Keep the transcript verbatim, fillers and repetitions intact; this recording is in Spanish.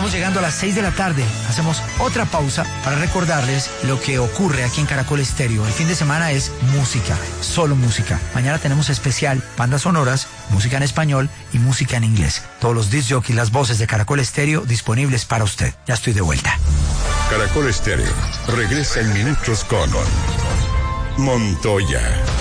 Vamos llegando a las seis de la tarde. Hacemos otra pausa para recordarles lo que ocurre aquí en Caracol Estéreo. El fin de semana es música, solo música. Mañana tenemos especial bandas sonoras, música en español y música en inglés. Todos los disc jockeys y las voces de Caracol Estéreo disponibles para usted. Ya estoy de vuelta. Caracol Estéreo regresa en minutos con Montoya.